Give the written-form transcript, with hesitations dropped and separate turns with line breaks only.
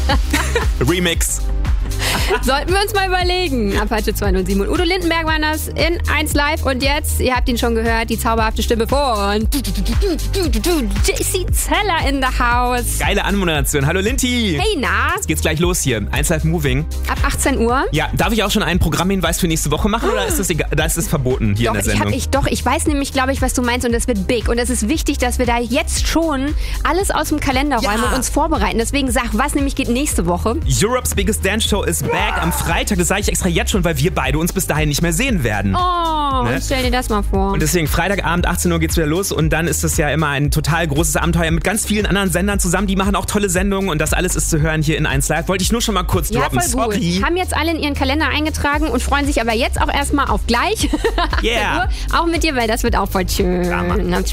Remix.
Sollten wir uns mal überlegen. Apache 207 und Udo Lindenberg waren das in 1 Live. Und jetzt, ihr habt ihn schon gehört, die zauberhafte Stimme von JC Zeller in the house.
Geile Anmoderation. Hallo Linti.
Hey, na?
Jetzt geht's gleich los hier. 1 Live Moving.
Ab 18 Uhr?
Ja, darf ich auch schon einen Programmhinweis für nächste Woche machen oder ist das egal? Da ist es verboten hier in der Sendung?
Ich weiß nämlich, glaube ich, was du meinst und das wird big. Und es ist wichtig, dass wir da jetzt schon alles aus dem Kalender räumen und uns vorbereiten. Deswegen sag, was nämlich geht nächste Woche?
Europe's Biggest Dance Show ist back am Freitag. Das sage ich extra jetzt schon, weil wir beide uns bis dahin nicht mehr sehen werden.
Oh,
Ne?
stell dir das mal vor.
Und deswegen Freitagabend, 18 Uhr geht's wieder los und dann ist das ja immer ein total großes Abenteuer mit ganz vielen anderen Sendern zusammen. Die machen auch tolle Sendungen und das alles ist zu hören hier in 1 Live. Wollte ich nur schon mal kurz droppen.
Voll
Sorry.
Gut. Haben jetzt alle in ihren Kalender eingetragen und freuen sich aber jetzt auch erstmal auf gleich.
Yeah.
Auch mit dir, weil das wird auch voll schön.
Ja, Mann.